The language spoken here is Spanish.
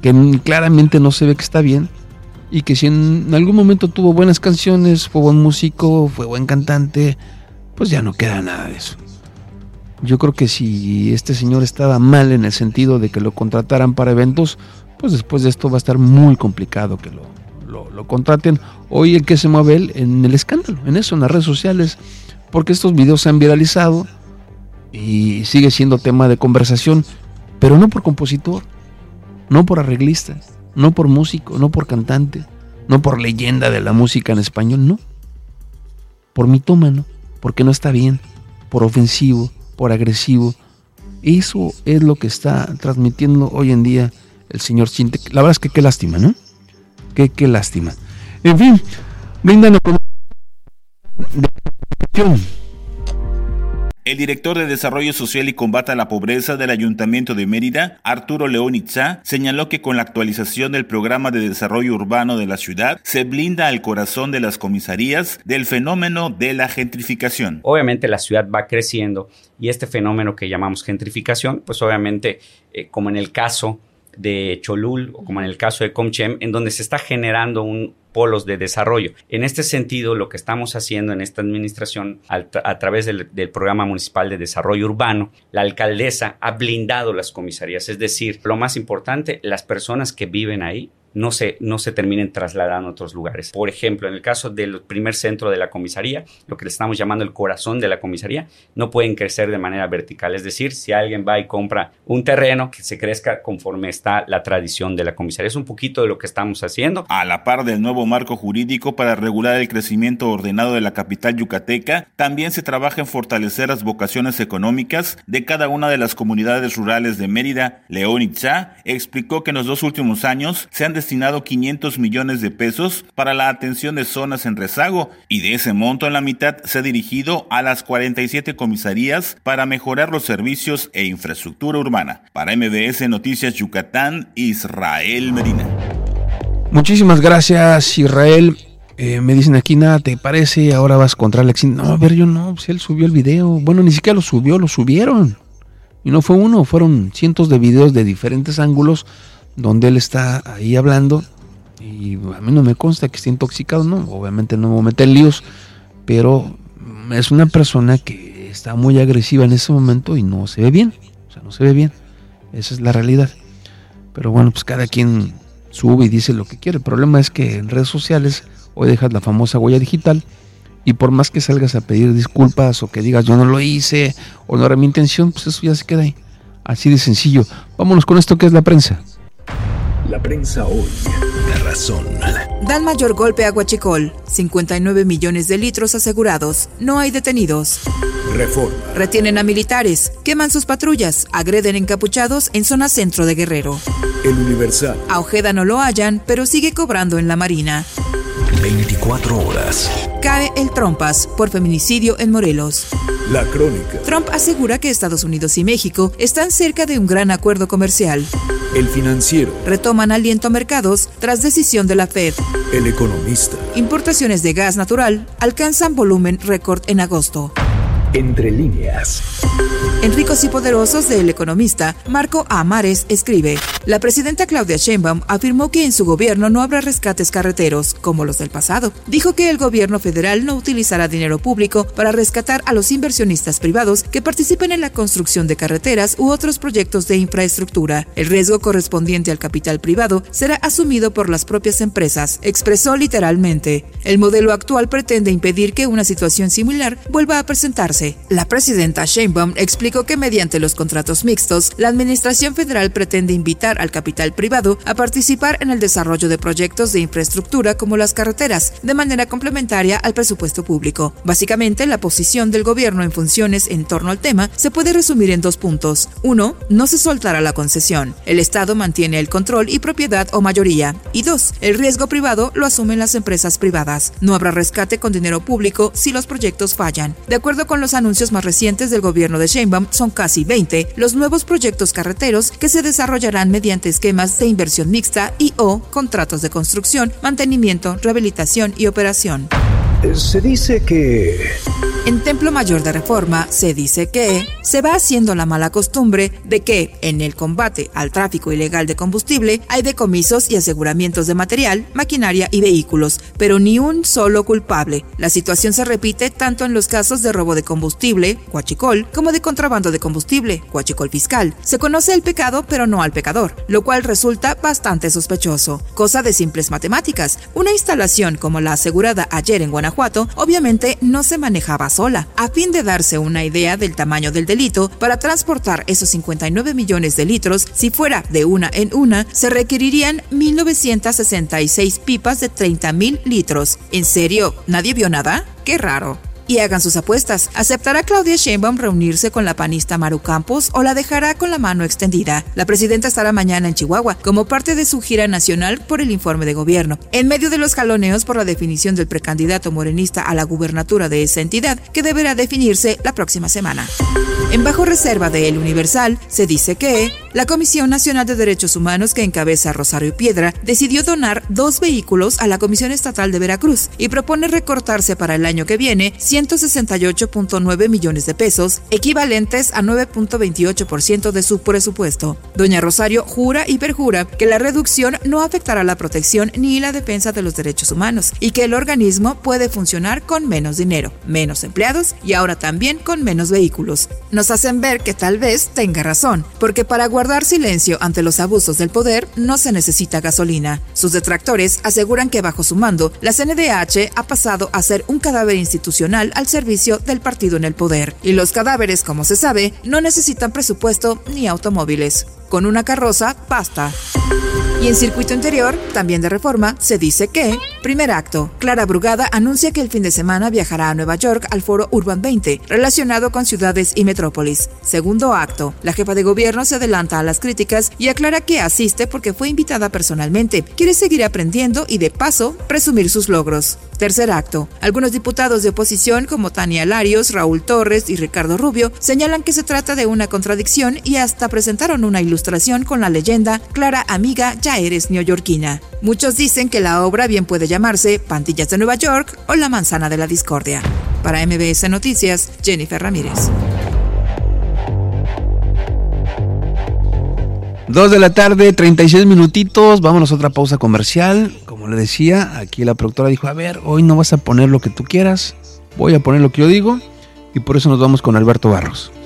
que claramente no se ve que está bien, y que si en algún momento tuvo buenas canciones, fue buen músico, fue buen cantante, pues ya no queda nada de eso. Yo creo que si este señor estaba mal en el sentido de que lo contrataran para eventos, pues después de esto va a estar muy complicado que lo contraten. Hoy el que se mueve él en el escándalo, en eso, en las redes sociales, porque estos videos se han viralizado y sigue siendo tema de conversación, pero no por compositor, no por arreglista, no por músico, no por cantante, no por leyenda de la música en español, no. Por mitómano, porque no está bien, por ofensivo, por agresivo. Eso es lo que está transmitiendo hoy en día el señor Chente. La verdad es que qué lástima, ¿no? Qué lástima. En fin, brindan con El director de Desarrollo Social y Combate a la Pobreza del Ayuntamiento de Mérida, Arturo León Itzá, señaló que con la actualización del Programa de Desarrollo Urbano de la ciudad, se blinda al corazón de las comisarías del fenómeno de la gentrificación. Obviamente la ciudad va creciendo y este fenómeno que llamamos gentrificación, pues obviamente como en el caso de Cholul o como en el caso de Comchem, en donde se está generando polos de desarrollo. En este sentido, lo que estamos haciendo en esta administración, a través del Programa Municipal de Desarrollo Urbano, la alcaldesa ha blindado las comisarías. Es decir, lo más importante, las personas que viven ahí no se terminen trasladando a otros lugares. Por ejemplo, en el caso del primer centro de la comisaría, lo que le estamos llamando el corazón de la comisaría, no pueden crecer de manera vertical. Es decir, si alguien va y compra un terreno, que se crezca conforme está la tradición de la comisaría. Es un poquito de lo que estamos haciendo. A la par del nuevo marco jurídico para regular el crecimiento ordenado de la capital yucateca, también se trabaja en fortalecer las vocaciones económicas de cada una de las comunidades rurales de Mérida. León Itzá explicó que en los 2 últimos años se han destinado 500 millones de pesos para la atención de zonas en rezago, y de ese monto la mitad se ha dirigido a las 47 comisarías para mejorar los servicios e infraestructura urbana. Para MBS Noticias Yucatán, Israel Medina. Muchísimas gracias, Israel. Me dicen aquí, nada te parece, ahora vas contra Alex. No, a ver, yo no, pues él subió el video. Bueno, ni siquiera lo subió, lo subieron. Y no fue uno, fueron cientos de videos de diferentes ángulos donde él está ahí hablando, y a mí no me consta que esté intoxicado, no, obviamente no me voy a meter en líos, pero es una persona que está muy agresiva en ese momento y no se ve bien, o sea, no se ve bien, esa es la realidad. Pero bueno, pues cada quien sube y dice lo que quiere. El problema es que en redes sociales hoy dejas la famosa huella digital, y por más que salgas a pedir disculpas o que digas yo no lo hice o no era mi intención, pues eso ya se queda ahí, así de sencillo. Vámonos con esto que es la prensa. La prensa hoy. La razón. Dan mayor golpe a Huachicol. 59 millones de litros asegurados. No hay detenidos. Reforma. Retienen a militares. Queman sus patrullas. Agreden encapuchados en zona centro de Guerrero. El Universal. A Ojeda no lo hallan, pero sigue cobrando en la Marina. 24 horas. Cae el Trompas por feminicidio en Morelos. La Crónica. Trump asegura que Estados Unidos y México están cerca de un gran acuerdo comercial. El Financiero. Retoman aliento a mercados tras decisión de la Fed. El Economista. Importaciones de gas natural alcanzan volumen récord en agosto. Entre líneas. En Ricos y Poderosos de El Economista, Marco Amares escribe: la presidenta Claudia Sheinbaum afirmó que en su gobierno no habrá rescates carreteros, como los del pasado. Dijo que el gobierno federal no utilizará dinero público para rescatar a los inversionistas privados que participen en la construcción de carreteras u otros proyectos de infraestructura. El riesgo correspondiente al capital privado será asumido por las propias empresas, expresó literalmente. El modelo actual pretende impedir que una situación similar vuelva a presentarse. La presidenta Sheinbaum explicó que mediante los contratos mixtos, la administración federal pretende invitar al capital privado a participar en el desarrollo de proyectos de infraestructura como las carreteras, de manera complementaria al presupuesto público. Básicamente, la posición del gobierno en funciones en torno al tema se puede resumir en 2 puntos. 1. No se soltará la concesión. El Estado mantiene el control y propiedad o mayoría. Y 2. El riesgo privado lo asumen las empresas privadas. No habrá rescate con dinero público si los proyectos fallan. De acuerdo con los anuncios más recientes del gobierno de Sheinbaum, son casi 20 los nuevos proyectos carreteros que se desarrollarán mediante esquemas de inversión mixta y o contratos de construcción, mantenimiento, rehabilitación y operación. Se dice que En Templo Mayor de Reforma se dice que se va haciendo la mala costumbre de que en el combate al tráfico ilegal de combustible hay decomisos y aseguramientos de material, maquinaria y vehículos, pero ni un solo culpable. La situación se repite tanto en los casos de robo de combustible, huachicol, como de contrabando de combustible, huachicol fiscal. Se conoce el pecado pero no al pecador, lo cual resulta bastante sospechoso. Cosa de simples matemáticas. Una instalación como la asegurada ayer en Guanajuato obviamente no se manejaba sola. A fin de darse una idea del tamaño del delito, para transportar esos 59 millones de litros, si fuera de una en una, se requerirían 1,966 pipas de 30,000 litros. ¿En serio? ¿Nadie vio nada? ¡Qué raro! Y hagan sus apuestas. ¿Aceptará Claudia Sheinbaum reunirse con la panista Maru Campos o la dejará con la mano extendida? La presidenta estará mañana en Chihuahua como parte de su gira nacional por el informe de gobierno, en medio de los jaloneos por la definición del precandidato morenista a la gubernatura de esa entidad, que deberá definirse la próxima semana. En bajo reserva de El Universal, se dice que la Comisión Nacional de Derechos Humanos, que encabeza Rosario Piedra, decidió donar 2 vehículos a la Comisión Estatal de Veracruz y propone recortarse para el año que viene 168.9 millones de pesos, equivalentes a 9.28% de su presupuesto. Doña Rosario jura y perjura que la reducción no afectará la protección ni la defensa de los derechos humanos y que el organismo puede funcionar con menos dinero, menos empleados y ahora también con menos vehículos. Nos hacen ver que tal vez tenga razón, porque para guardar silencio ante los abusos del poder no se necesita gasolina. Sus detractores aseguran que bajo su mando, la CNDH ha pasado a ser un cadáver institucional al servicio del partido en el poder. Y los cadáveres, como se sabe, no necesitan presupuesto ni automóviles. Con una carroza, basta. Y en circuito interior, también de Reforma, se dice que, primer acto, Clara Brugada anuncia que el fin de semana viajará a Nueva York al foro Urban 20, relacionado con ciudades y metrópolis. Segundo acto, la jefa de gobierno se adelanta a las críticas y aclara que asiste porque fue invitada personalmente, quiere seguir aprendiendo y de paso, presumir sus logros. Tercer acto, algunos diputados de oposición como Tania Larios, Raúl Torres y Ricardo Rubio señalan que se trata de una contradicción y hasta presentaron una ilustración con la leyenda Clara amiga, ya eres neoyorquina. Muchos dicen que la obra bien puede llamarse Pandillas de Nueva York o La Manzana de la Discordia. Para MBS Noticias, Jennifer Ramírez. 2 de la tarde, 36 minutitos, vámonos a otra pausa comercial. Como le decía, aquí la productora dijo, a ver, hoy no vas a poner lo que tú quieras, voy a poner lo que yo digo, y por eso nos vamos con Alberto Barros.